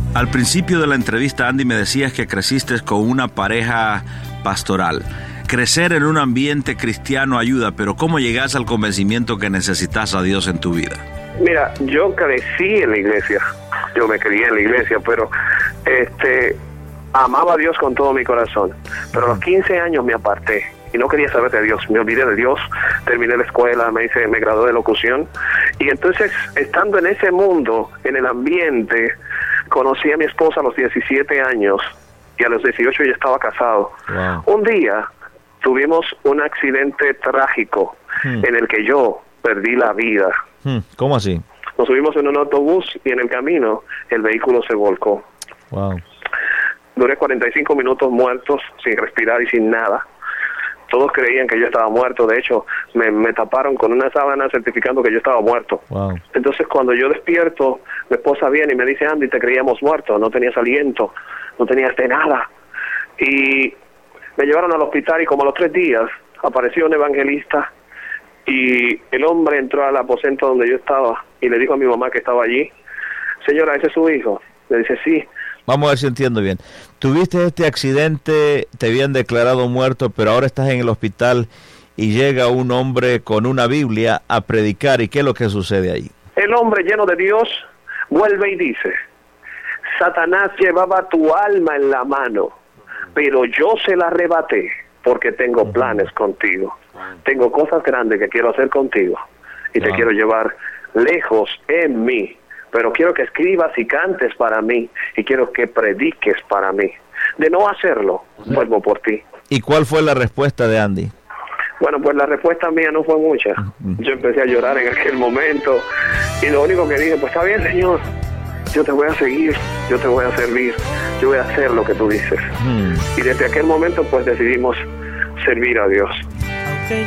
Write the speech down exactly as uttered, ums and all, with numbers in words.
Al principio de la entrevista, Andy, me decías que creciste con una pareja pastoral. Crecer en un ambiente cristiano ayuda, pero ¿cómo llegas al convencimiento que necesitas a Dios en tu vida? Mira, yo crecí en la iglesia, yo me crié en la iglesia, pero este amaba a Dios con todo mi corazón. Pero a los quince años me aparté y no quería saber de Dios, me olvidé de Dios, terminé la escuela, me hice, me gradué de locución, y entonces, estando en ese mundo, en el ambiente, conocí a mi esposa a los diecisiete años, y a los dieciocho ya estaba casado. Wow. Un día tuvimos un accidente trágico hmm. en el que yo perdí la vida. Hmm. ¿Cómo así? Nos subimos en un autobús y en el camino el vehículo se volcó. Wow. Duré cuarenta y cinco minutos muertos, sin respirar y sin nada. Todos creían que yo estaba muerto. De hecho, me, me taparon con una sábana certificando que yo estaba muerto. Wow. Entonces, cuando yo despierto, mi esposa viene y me dice: Andy, te creíamos muerto, no tenías aliento, no tenías de nada. Y me llevaron al hospital, y como a los tres días apareció un evangelista, y el hombre entró al aposento donde yo estaba y le dijo a mi mamá que estaba allí: señora, ¿ese es su hijo? Le dice: sí. Vamos a ver si entiendo bien. Tuviste este accidente, te habían declarado muerto, pero ahora estás en el hospital y llega un hombre con una Biblia a predicar. ¿Y qué es lo que sucede ahí? El hombre lleno de Dios vuelve y dice: Satanás llevaba tu alma en la mano, pero yo se la arrebaté porque tengo uh-huh. planes contigo. Tengo cosas grandes que quiero hacer contigo y te uh-huh. quiero llevar lejos en mí. Pero quiero que escribas y cantes para mí, y quiero que prediques para mí. De no hacerlo, vuelvo por ti. ¿Y cuál fue la respuesta de Andy? Bueno, pues la respuesta mía no fue mucha. Yo empecé a llorar en aquel momento, y lo único que dije: pues está bien, Señor, yo te voy a seguir, yo te voy a servir, yo voy a hacer lo que tú dices. Hmm. Y desde aquel momento pues decidimos servir a Dios.